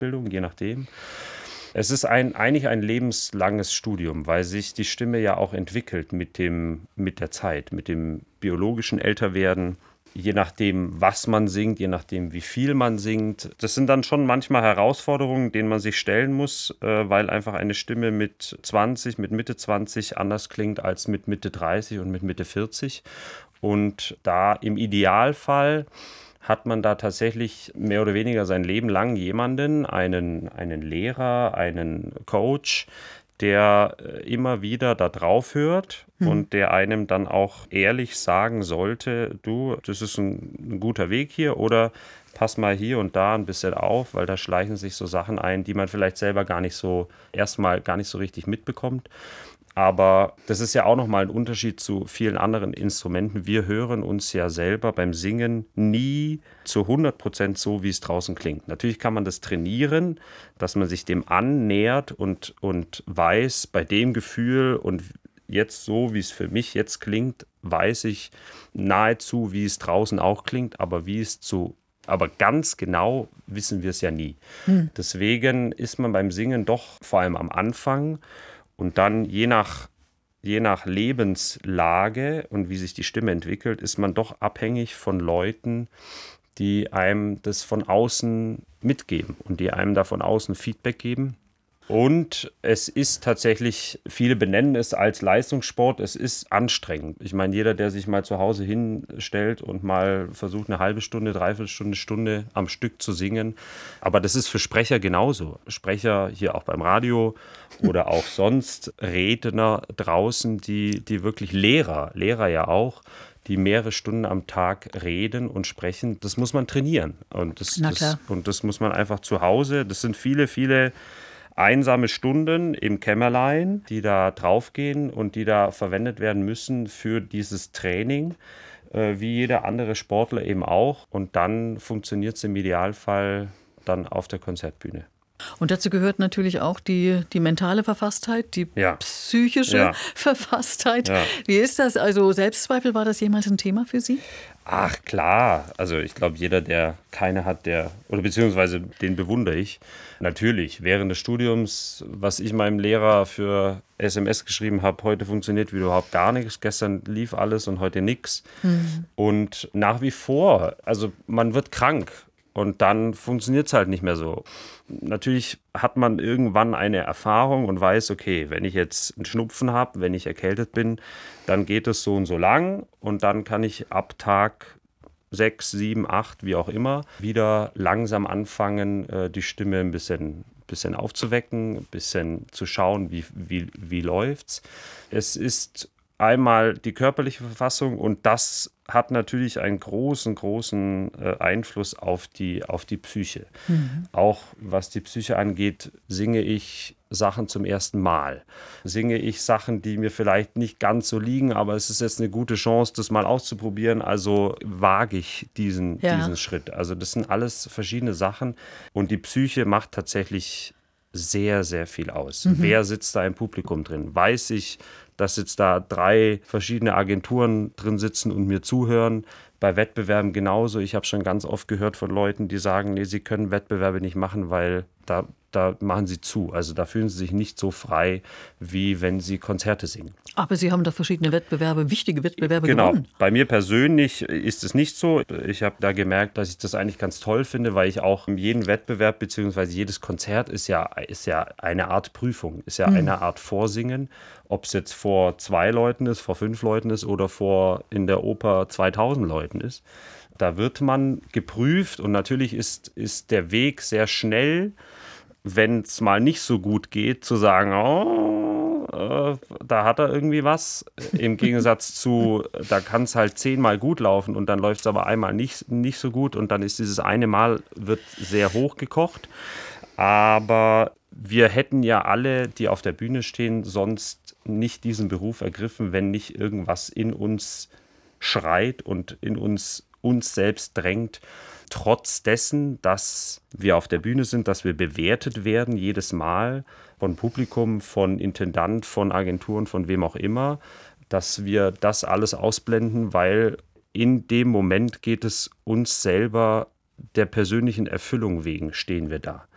Ausbildung, je nachdem. Es ist eigentlich ein lebenslanges Studium, weil sich die Stimme ja auch entwickelt mit der Zeit, mit dem biologischen Älterwerden. Je nachdem, was man singt, je nachdem, wie viel man singt. Das sind dann schon manchmal Herausforderungen, denen man sich stellen muss, weil einfach eine Stimme mit 20, mit Mitte 20 anders klingt als mit Mitte 30 und mit Mitte 40. Und da im Idealfall hat man da tatsächlich mehr oder weniger sein Leben lang jemanden, einen Lehrer, einen Coach, der immer wieder da drauf hört und der einem dann auch ehrlich sagen sollte, du, das ist ein guter Weg hier oder pass mal hier und da ein bisschen auf, weil da schleichen sich so Sachen ein, die man vielleicht selber erstmal gar nicht so richtig mitbekommt. Aber das ist ja auch nochmal ein Unterschied zu vielen anderen Instrumenten. Wir hören uns ja selber beim Singen nie zu 100% so, wie es draußen klingt. Natürlich kann man das trainieren, dass man sich dem annähert und weiß, bei dem Gefühl und jetzt so, wie es für mich jetzt klingt, weiß ich nahezu, wie es draußen auch klingt, aber ganz genau wissen wir es ja nie. Deswegen ist man beim Singen doch vor allem am Anfang und dann je nach Lebenslage und wie sich die Stimme entwickelt, ist man doch abhängig von Leuten, die einem das von außen mitgeben und die einem da von außen Feedback geben. Und es ist tatsächlich, viele benennen es als Leistungssport, es ist anstrengend. Ich meine, jeder, der sich mal zu Hause hinstellt und mal versucht, eine halbe Stunde, dreiviertel Stunde am Stück zu singen. Aber das ist für Sprecher genauso. Sprecher hier auch beim Radio oder auch sonst Redner draußen, die wirklich Lehrer ja auch, die mehrere Stunden am Tag reden und sprechen, das muss man trainieren. Und das muss man einfach zu Hause, das sind viele, viele einsame Stunden im Kämmerlein, die da draufgehen und die da verwendet werden müssen für dieses Training, wie jeder andere Sportler eben auch. Und dann funktioniert es im Idealfall dann auf der Konzertbühne. Und dazu gehört natürlich auch die mentale Verfasstheit, die psychische Verfasstheit. Ja. Wie ist das? Also Selbstzweifel, war das jemals ein Thema für Sie? Ach klar, also ich glaube, jeder, der keine hat, oder beziehungsweise den bewundere ich. Natürlich, während des Studiums, was ich meinem Lehrer für SMS geschrieben habe, heute funktioniert wieder überhaupt gar nichts, gestern lief alles und heute nichts. Und nach wie vor, also man wird krank. Und dann funktioniert es halt nicht mehr so. Natürlich hat man irgendwann eine Erfahrung und weiß, okay, wenn ich jetzt einen Schnupfen habe, wenn ich erkältet bin, dann geht es so und so lang und dann kann ich ab Tag 6, 7, 8, wie auch immer, wieder langsam anfangen, die Stimme ein bisschen aufzuwecken, ein bisschen zu schauen, wie läuft's. Es ist einmal die körperliche Verfassung und das hat natürlich einen großen Einfluss auf die Psyche. Auch was die Psyche angeht, singe ich Sachen zum ersten Mal. Singe ich Sachen, die mir vielleicht nicht ganz so liegen, aber es ist jetzt eine gute Chance, das mal auszuprobieren. Also wage ich diesen Schritt. Also das sind alles verschiedene Sachen und die Psyche macht tatsächlich sehr, sehr viel aus. Wer sitzt da im Publikum drin? Weiß ich, dass jetzt da 3 verschiedene Agenturen drin sitzen und mir zuhören. Bei Wettbewerben genauso. Ich habe schon ganz oft gehört von Leuten, die sagen, nee, sie können Wettbewerbe nicht machen, weil da machen sie zu. Also da fühlen sie sich nicht so frei, wie wenn sie Konzerte singen. Aber Sie haben da verschiedene Wettbewerbe, wichtige Wettbewerbe Genau. gewonnen. Bei mir persönlich ist es nicht so. Ich habe da gemerkt, dass ich das eigentlich ganz toll finde, weil ich auch jeden Wettbewerb bzw. jedes Konzert ist ja eine Art Prüfung, ist ja eine Art Vorsingen. Ob es jetzt vor 2 Leuten ist, vor 5 Leuten ist oder vor in der Oper 2000 Leuten ist. Da wird man geprüft und natürlich ist der Weg sehr schnell, wenn es mal nicht so gut geht, zu sagen, da hat er irgendwie was. Im Gegensatz zu, da kann es halt 10-mal gut laufen und dann läuft es aber einmal nicht so gut und dann ist dieses eine Mal, wird sehr hoch gekocht. Aber wir hätten ja alle, die auf der Bühne stehen, sonst nicht diesen Beruf ergriffen, wenn nicht irgendwas in uns schreit und in uns selbst drängt. Trotz dessen, dass wir auf der Bühne sind, dass wir bewertet werden jedes Mal von Publikum, von Intendant, von Agenturen, von wem auch immer, dass wir das alles ausblenden, weil in dem Moment geht es uns selber der persönlichen Erfüllung wegen, stehen wir da.